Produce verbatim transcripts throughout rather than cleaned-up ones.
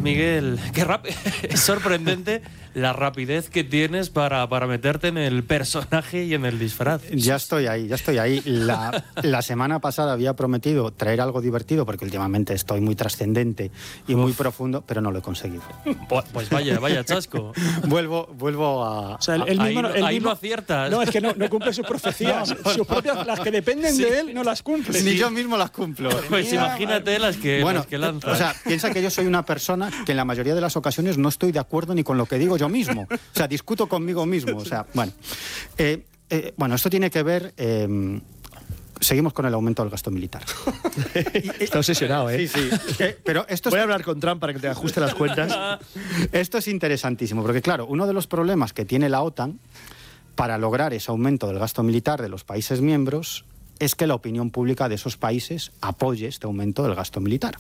Miguel, qué rap es sorprendente la rapidez que tienes para, para meterte en el personaje y en el disfraz. Ya estoy ahí, ya estoy ahí. La, la semana pasada había prometido traer algo divertido, porque últimamente estoy muy trascendente y Uf. muy profundo, pero no lo he conseguido. Pues vaya, vaya chasco. Vuelvo, vuelvo a... O sea, él ahí, mismo, no, él ahí mismo, no aciertas. No, es que no, no cumple sus profecías. No, no, sus propias, las que dependen sí. de él, no las cumple. Ni sí. yo mismo las cumplo. Pues Mira, imagínate las que, bueno, las que lanzas. O sea, piensa que yo soy una persona que en la mayoría de las ocasiones no estoy de acuerdo ni con lo que digo yo mismo. O sea, discuto conmigo mismo. O sea, bueno. Eh, eh, bueno, esto tiene que ver... Eh, seguimos con el aumento del gasto militar. Está obsesionado, ¿eh? Sí, sí. Eh, pero esto Voy es... a hablar con Trump para que te ajuste las cuentas. Esto es interesantísimo, porque claro, uno de los problemas que tiene la OTAN para lograr ese aumento del gasto militar de los países miembros es que la opinión pública de esos países apoye este aumento del gasto militar.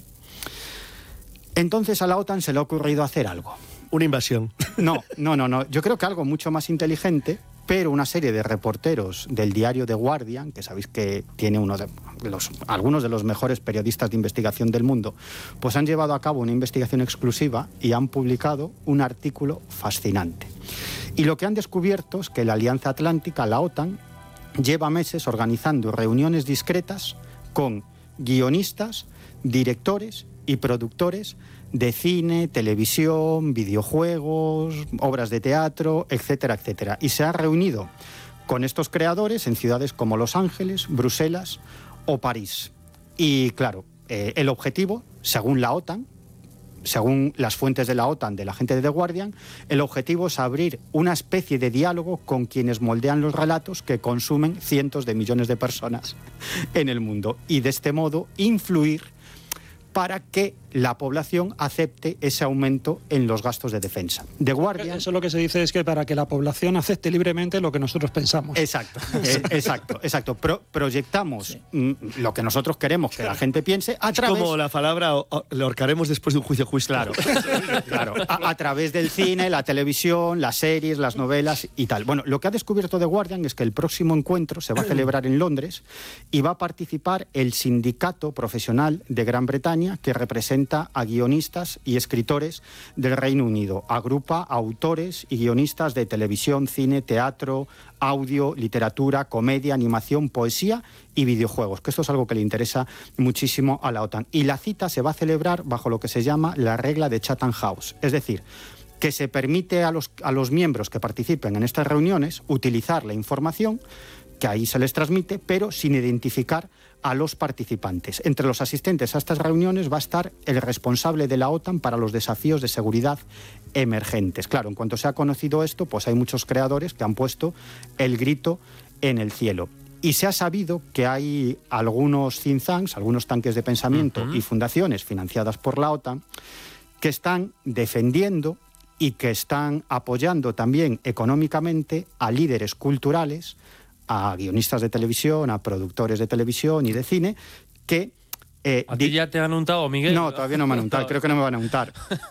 Entonces a la OTAN se le ha ocurrido hacer algo. Una invasión. No, no, no, no. Yo creo que algo mucho más inteligente, pero una serie de reporteros del diario The Guardian, que sabéis que tiene uno de los, algunos de los mejores periodistas de investigación del mundo, pues han llevado a cabo una investigación exclusiva y han publicado un artículo fascinante. Y lo que han descubierto es que la Alianza Atlántica, la OTAN, lleva meses organizando reuniones discretas con guionistas, directores y productores de cine, televisión, videojuegos, obras de teatro, etcétera, etcétera. Y se ha reunido con estos creadores en ciudades como Los Ángeles, Bruselas o París. Y claro, eh, el objetivo, según la OTAN, según las fuentes de la OTAN, de la gente de The Guardian, el objetivo es abrir una especie de diálogo con quienes moldean los relatos que consumen cientos de millones de personas en el mundo. Y de este modo influir para que la población acepte ese aumento en los gastos de defensa. The Guardian... Eso lo que se dice es que para que la población acepte libremente lo que nosotros pensamos. Exacto, eh, exacto, exacto. Pro proyectamos sí. mm, lo que nosotros queremos que la gente piense a es través... como la palabra o, o, le ahorcaremos después de un juicio justo. Claro, claro. A, a través del cine, la televisión, las series, las novelas y tal. Bueno, lo que ha descubierto The Guardian es que el próximo encuentro se va a celebrar en Londres y va a participar el sindicato profesional de Gran Bretaña que representa a guionistas y escritores del Reino Unido. Agrupa a autores y guionistas de televisión, cine, teatro, audio, literatura, comedia, animación, poesía y videojuegos, que esto es algo que le interesa muchísimo a la OTAN. Y la cita se va a celebrar bajo lo que se llama la regla de Chatham House, es decir, que se permite a los, a los miembros que participen en estas reuniones utilizar la información que ahí se les transmite, pero sin identificar a los participantes. Entre los asistentes a estas reuniones va a estar el responsable de la OTAN para los desafíos de seguridad emergentes. Claro, en cuanto se ha conocido esto, pues hay muchos creadores que han puesto el grito en el cielo. Y se ha sabido que hay algunos think tanks, algunos tanques de pensamiento uh-huh. y fundaciones financiadas por la OTAN que están defendiendo y que están apoyando también económicamente a líderes culturales, a guionistas de televisión, a productores de televisión y de cine, que... Eh, ¿A ti ya te han untado, Miguel? No, todavía no me han untado, creo que no me van a untar.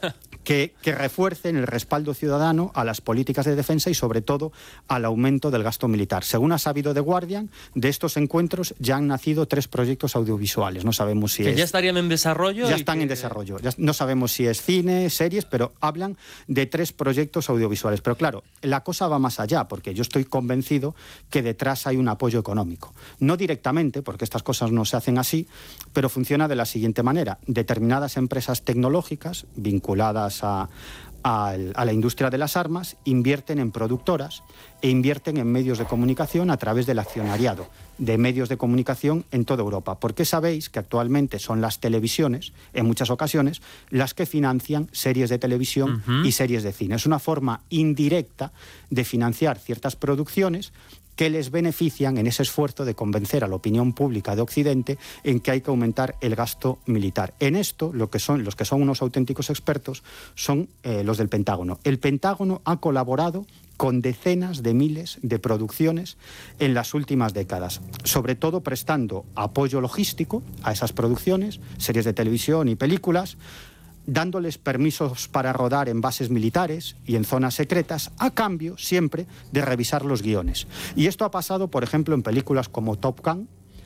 Que, que refuercen el respaldo ciudadano a las políticas de defensa y, sobre todo, al aumento del gasto militar. Según ha sabido The Guardian, de estos encuentros ya han nacido tres proyectos audiovisuales. No sabemos si ¿Que es... ya estarían en desarrollo? Ya y están que... en desarrollo. Ya no sabemos si es cine, series, pero hablan de tres proyectos audiovisuales. Pero claro, la cosa va más allá, porque yo estoy convencido que detrás hay un apoyo económico. No directamente, porque estas cosas no se hacen así, pero funciona de la siguiente manera. Determinadas empresas tecnológicas vinculadas A, a, a la industria de las armas invierten en productoras e invierten en medios de comunicación a través del accionariado de medios de comunicación en toda Europa. Porque sabéis que actualmente son las televisiones, en muchas ocasiones, las que financian series de televisión uh-huh. y series de cine. Es una forma indirecta de financiar ciertas producciones que les benefician en ese esfuerzo de convencer a la opinión pública de Occidente en que hay que aumentar el gasto militar. En esto, lo que son, los que son unos auténticos expertos son eh, los del Pentágono. El Pentágono ha colaborado con decenas de miles de producciones en las últimas décadas, sobre todo prestando apoyo logístico a esas producciones, series de televisión y películas, dándoles permisos para rodar en bases militares y en zonas secretas, a cambio siempre de revisar los guiones. Y esto ha pasado, por ejemplo, en películas como Top Gun,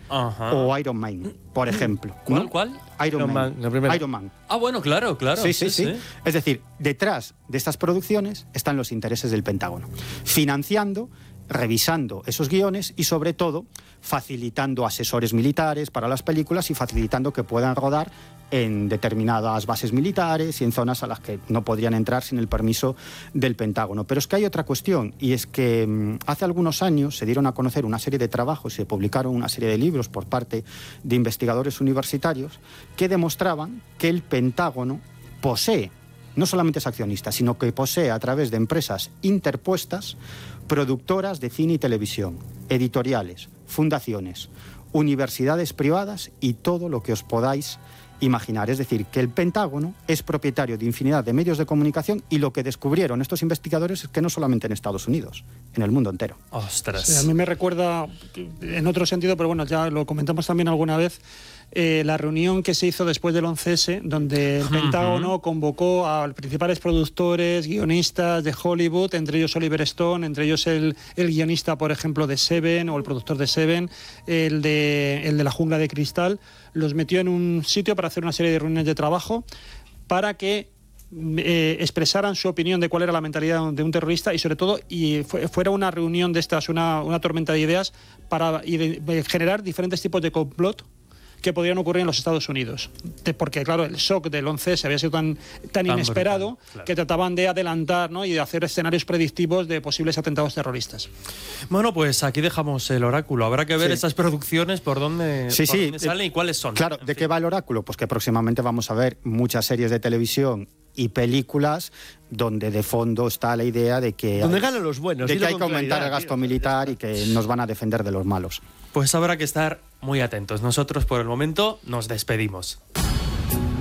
Ajá. o Iron Man, por ejemplo. ¿Cuál, ¿no? cuál? Iron, Iron Man. Man, la primera. Iron Man. Ah, bueno, claro, claro. Sí, sí, sí, Es decir, detrás de estas producciones están los intereses del Pentágono, financiando, revisando esos guiones y, sobre todo, facilitando asesores militares para las películas y facilitando que puedan rodar en determinadas bases militares y en zonas a las que no podrían entrar sin el permiso del Pentágono. Pero es que hay otra cuestión, y es que mmm, hace algunos años se dieron a conocer una serie de trabajos y se publicaron una serie de libros por parte de investigadores universitarios que demostraban que el Pentágono posee, no solamente es accionista, sino que posee a través de empresas interpuestas productoras de cine y televisión, editoriales, fundaciones, universidades privadas y todo lo que os podáis imaginar. Es decir, que el Pentágono es propietario de infinidad de medios de comunicación y lo que descubrieron estos investigadores es que no solamente en Estados Unidos, en el mundo entero. Ostras. Sí, a mí me recuerda, en otro sentido, pero bueno, ya lo comentamos también alguna vez, eh, la reunión que se hizo después del once ese, donde el Pentágono convocó a principales productores, guionistas de Hollywood, entre ellos Oliver Stone, entre ellos el, el guionista, por ejemplo, de Seven, o el productor de Seven, el de, el de La Jungla de Cristal. Los metió en un sitio para hacer una serie de reuniones de trabajo para que eh, expresaran su opinión de cuál era la mentalidad de un terrorista y, sobre todo, y fue, fuera una reunión de estas, una, una tormenta de ideas para y de, de generar diferentes tipos de complot que podrían ocurrir en los Estados Unidos. De, porque, claro, el shock del once se había sido tan, tan, tan inesperado brutal, claro, que trataban de adelantar, ¿no?, y de hacer escenarios predictivos de posibles atentados terroristas. Bueno, pues aquí dejamos el oráculo. Habrá que ver sí. estas producciones por dónde, sí, por sí. dónde salen y cuáles son. Claro, ¿de qué va el oráculo? Pues que próximamente vamos a ver muchas series de televisión y películas donde de fondo está la idea de que donde hay, ganan los buenos, de que hay que aumentar el gasto tío, militar y que nos van a defender de los malos. Pues habrá que estar muy atentos. Nosotros por el momento nos despedimos.